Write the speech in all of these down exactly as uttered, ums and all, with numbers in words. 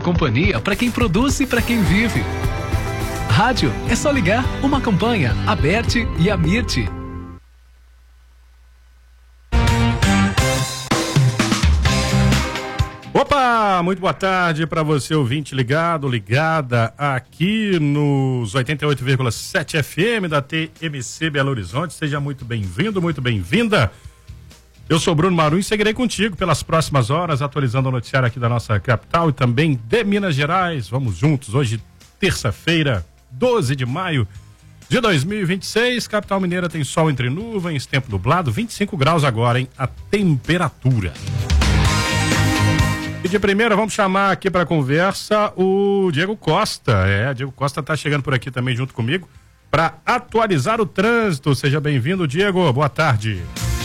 companhia para quem produz e para quem vive. Rádio é só ligar, uma campanha, Aberte e Amirte. Opa, muito boa tarde para você, ouvinte ligado, ligada aqui nos oitenta e oito vírgula sete F M da T M C Belo Horizonte. Seja muito bem-vindo, muito bem-vinda. Eu sou Bruno Marum e seguirei contigo pelas próximas horas, atualizando o noticiário aqui da nossa capital e também de Minas Gerais. Vamos juntos, hoje, terça-feira, doze de maio de dois mil e vinte e seis. Capital mineira tem sol entre nuvens, tempo nublado, vinte e cinco graus agora, hein? A temperatura. E de primeira vamos chamar aqui para conversa o Diego Costa. É, Diego Costa está chegando por aqui também junto comigo para atualizar o trânsito. Seja bem-vindo, Diego. Boa tarde.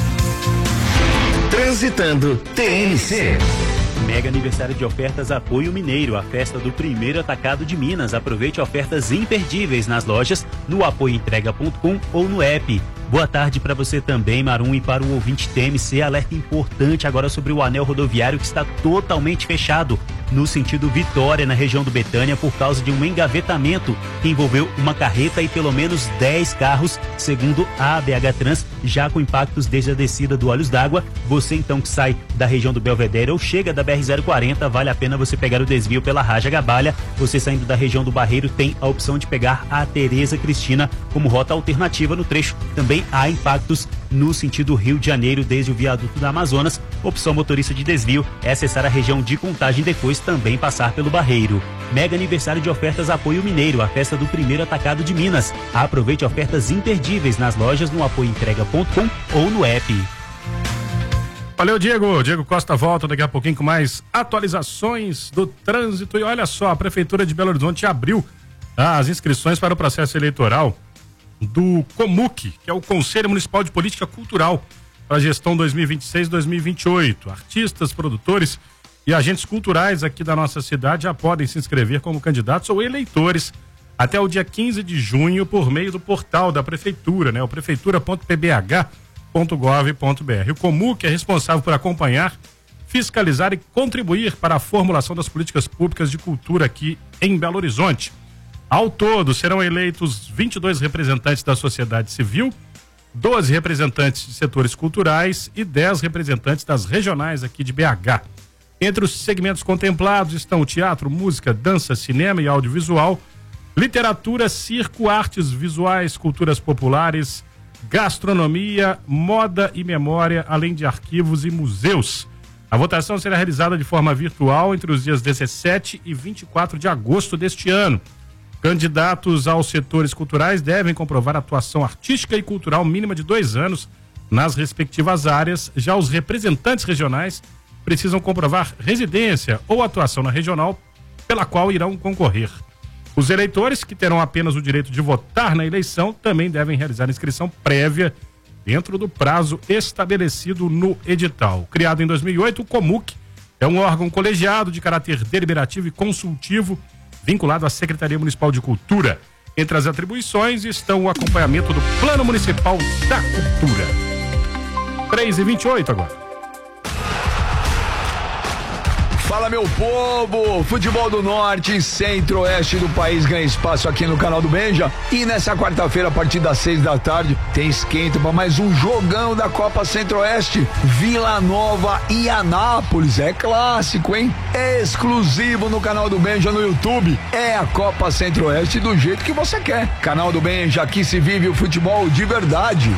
Transitando T N C. Mega aniversário de ofertas Apoio Mineiro, a festa do primeiro atacado de Minas. Aproveite ofertas imperdíveis nas lojas, no apoio entrega ponto com ou no app. Boa tarde para você também, Marum, e para o ouvinte T M C. Alerta importante agora sobre o anel rodoviário que está totalmente fechado no sentido Vitória, na região do Betânia, por causa de um engavetamento que envolveu uma carreta e pelo menos dez carros, segundo a A B H Trans, já com impactos desde a descida do Olhos d'Água. Você então que sai da região do Belvedere ou chega da B R zero quarenta, vale a pena você pegar o desvio pela Raja Gabalha. Você saindo da região do Barreiro tem a opção de pegar a Tereza Cristina como rota alternativa no trecho. Também há impactos no sentido Rio de Janeiro, desde o viaduto da Amazonas. Opção motorista de desvio é acessar a região de Contagem, depois também passar pelo Barreiro. Mega aniversário de ofertas Apoio Mineiro, a festa do primeiro atacado de Minas. Aproveite ofertas imperdíveis nas lojas, no apoio entrega ponto com ou no app. Valeu, Diego. Diego Costa volta daqui a pouquinho com mais atualizações do trânsito. E olha só, a Prefeitura de Belo Horizonte abriu as inscrições para o processo eleitoral do COMUC, que é o Conselho Municipal de Política Cultural, para a gestão dois mil e vinte e seis a dois mil e vinte e oito. Artistas, produtores e agentes culturais aqui da nossa cidade já podem se inscrever como candidatos ou eleitores até o dia quinze de junho por meio do portal da Prefeitura, né? O prefeitura ponto p b h ponto gov ponto b r. O COMUC é responsável por acompanhar, fiscalizar e contribuir para a formulação das políticas públicas de cultura aqui em Belo Horizonte. Ao todo, serão eleitos vinte e dois representantes da sociedade civil, doze representantes de setores culturais e dez representantes das regionais aqui de B H. Entre os segmentos contemplados estão o teatro, música, dança, cinema e audiovisual, literatura, circo, artes visuais, culturas populares, gastronomia, moda e memória, além de arquivos e museus. A votação será realizada de forma virtual entre os dias dezessete e vinte e quatro de agosto deste ano. Candidatos aos setores culturais devem comprovar atuação artística e cultural mínima de dois anos nas respectivas áreas. Já os representantes regionais precisam comprovar residência ou atuação na regional pela qual irão concorrer. Os eleitores, que terão apenas o direito de votar na eleição, também devem realizar inscrição prévia dentro do prazo estabelecido no edital. Criado em dois mil e oito, o COMUC é um órgão colegiado de caráter deliberativo e consultivo, vinculado à Secretaria Municipal de Cultura. Entre as atribuições estão o acompanhamento do Plano Municipal da Cultura. três e vinte e oito agora. Fala, meu povo! Futebol do Norte e Centro-Oeste do país ganha espaço aqui no canal do Benja. E nessa quarta-feira, a partir das seis da tarde, tem esquenta para mais um jogão da Copa Centro-Oeste. Vila Nova e Anápolis. É clássico, hein? É exclusivo no canal do Benja no YouTube. É a Copa Centro-Oeste do jeito que você quer. Canal do Benja, aqui se vive o futebol de verdade.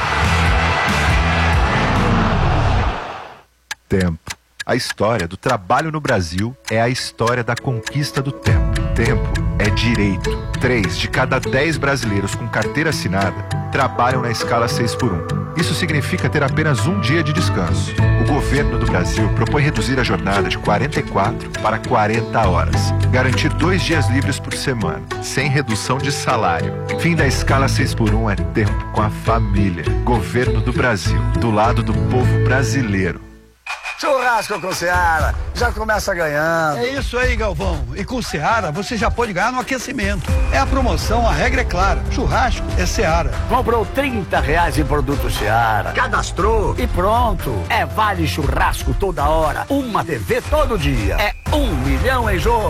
Tempo. A história do trabalho no Brasil é a história da conquista do tempo. Tempo é direito. Três de cada dez brasileiros com carteira assinada trabalham na escala seis por um. Isso significa ter apenas um dia de descanso. O governo do Brasil propõe reduzir a jornada de quarenta e quatro para quarenta horas. Garantir dois dias livres por semana, sem redução de salário. Fim da escala seis por um é tempo com a família. Governo do Brasil, do lado do povo brasileiro. Churrasco com Seara, já começa ganhando. É isso aí, Galvão. E com Seara, você já pode ganhar no aquecimento. É a promoção, a regra é clara. Churrasco é Seara. Comprou trinta reais em produto Seara, cadastrou e pronto. É vale churrasco toda hora, uma T V todo dia. É um milhão em jogo.